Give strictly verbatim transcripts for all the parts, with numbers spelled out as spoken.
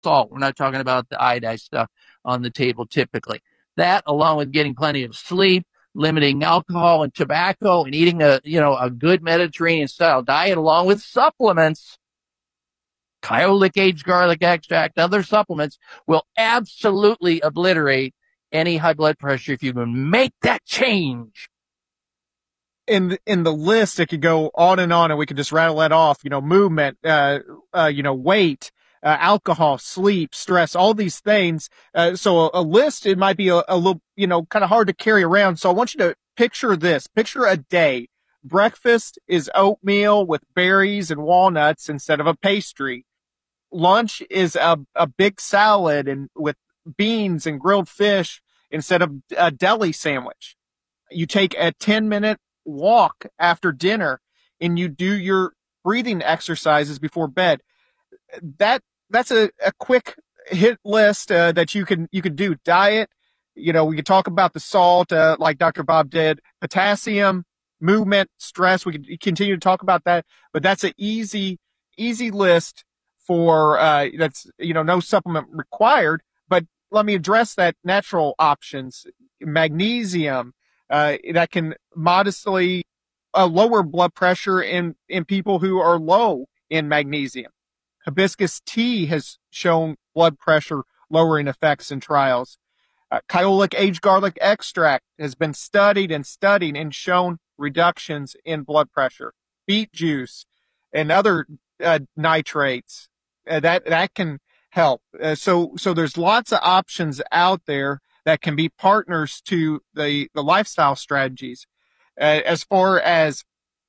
salt. We're not talking about the iodized stuff on the table typically. That, along with getting plenty of sleep, limiting alcohol and tobacco, and eating a, you know, a good Mediterranean style diet, along with supplements, Kyolic aged garlic extract, other supplements, will absolutely obliterate any high blood pressure if you can make that change. In the, in the list, it could go on and on, and we could just rattle that off. You know, movement, uh, uh, you know, weight, uh, alcohol, sleep, stress, all these things. Uh, so a, a list, it might be a, a little, you know, kind of hard to carry around. So I want you to picture this. Picture a day. Breakfast is oatmeal with berries and walnuts instead of a pastry. Lunch is a, a big salad and with beans and grilled fish instead of a deli sandwich. You take a ten minute walk after dinner and you do your breathing exercises before bed. That, that's a, a quick hit list, uh, that you can, you can do. Diet. You know, we could talk about the salt, uh, like Doctor Bob did, potassium, movement, stress. We could continue to talk about that, but that's an easy, easy list for, uh, that's, you know, no supplement required, but let me address that natural options. Magnesium, uh, that can modestly, uh, lower blood pressure in, in people who are low in magnesium. Hibiscus tea has shown blood pressure lowering effects in trials. Uh, Kyolic aged garlic extract has been studied and studied and shown reductions in blood pressure. Beet juice and other uh, nitrates, uh, that, that can help. Uh, so, so there's lots of options out there that can be partners to the, the lifestyle strategies. Uh, as far as,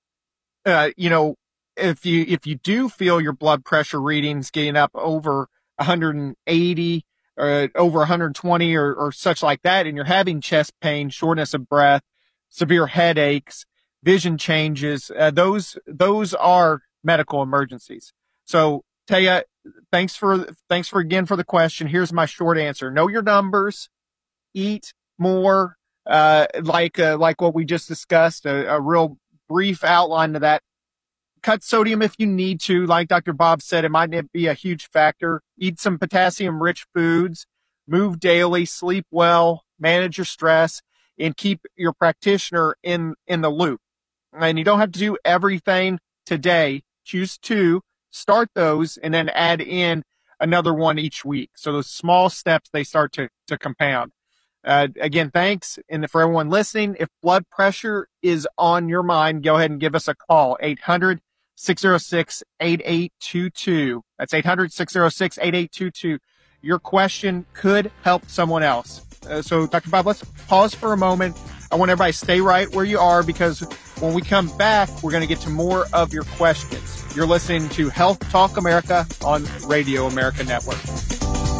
uh, you know, if you, if you do feel your blood pressure readings getting up over one hundred eighty or over one hundred twenty or, or such like that, and you're having chest pain, shortness of breath, severe headaches, vision changes, uh, those, those are medical emergencies. So Taya, thanks for, thanks for again for the question. Here's my short answer. Know your numbers, eat more, uh, like, uh, like what we just discussed, a, a real brief outline of that. Cut sodium if you need to. Like Doctor Bob said, it might not be a huge factor. Eat some potassium rich foods, move daily, sleep well, manage your stress, and keep your practitioner in, in the loop. And you don't have to do everything today. Choose two, start those, and then add in another one each week. So those small steps, they start to, to compound. Uh, again, thanks. And for everyone listening, if blood pressure is on your mind, go ahead and give us a call, eight hundred, six oh six, eight eight two two. That's eight hundred, six oh six, eight eight two two. Your question could help someone else. Uh, so, Doctor Bob, let's pause for a moment. I want everybody to stay right where you are, because when we come back, we're going to get to more of your questions. You're listening to Health Talk America on Radio America Network.